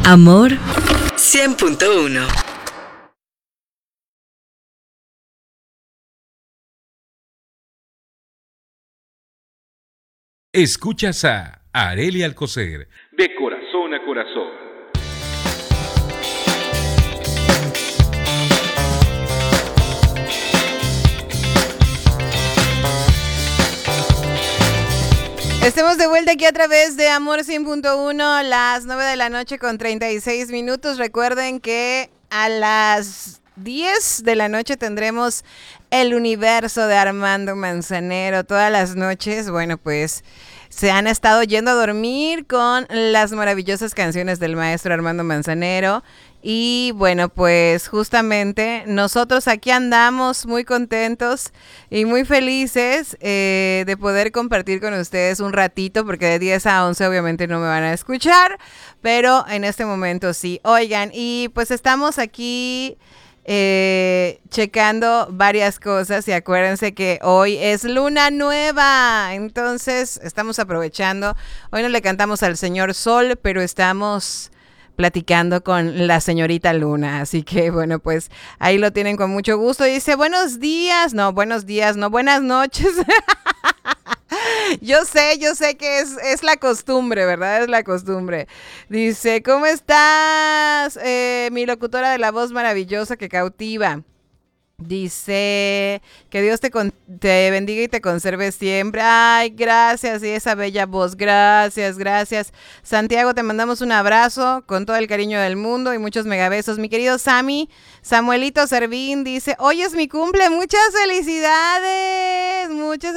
Amor 100.1. Escuchas a Arely Alcocer, de corazón a corazón. Estamos de vuelta aquí a través de Amor 100.1, las 9 de la noche con 36 minutos. Recuerden que a las 10 de la noche tendremos el universo de Armando Manzanero. Todas las noches, bueno, pues se han estado yendo a dormir con las maravillosas canciones del maestro Armando Manzanero. Y bueno, pues justamente nosotros aquí andamos muy contentos y muy felices de poder compartir con ustedes un ratito, porque de 10 a 11 obviamente no me van a escuchar, pero en este momento sí. Oigan, y pues estamos aquí checando varias cosas y acuérdense que hoy es luna nueva, entonces estamos aprovechando. Hoy no le cantamos al señor Sol, pero estamos platicando con la señorita Luna, así que bueno, pues ahí lo tienen con mucho gusto. Dice buenos días, no, buenas noches. Yo sé que es la costumbre, ¿verdad? Es la costumbre. Dice, ¿cómo estás? Mi locutora de la voz maravillosa que cautiva. Dice que Dios te bendiga y te conserve siempre. Ay, gracias, y esa bella voz, gracias. Santiago, te mandamos un abrazo con todo el cariño del mundo y muchos megabesos. Mi querido Samuelito Servín dice, hoy es mi cumple, muchas felicidades,